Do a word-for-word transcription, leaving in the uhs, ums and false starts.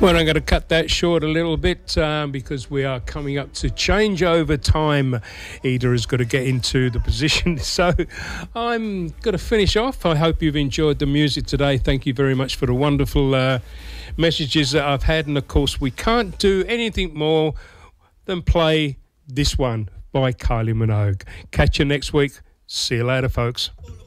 Well, I'm going to cut that short a little bit um, because we are coming up to changeover time. Ida has got to get into the position. So I'm going to finish off. I hope you've enjoyed the music today. Thank you very much for the wonderful uh, messages that I've had. And, of course, we can't do anything more than play this one by Kylie Minogue. Catch you next week. See you later, folks.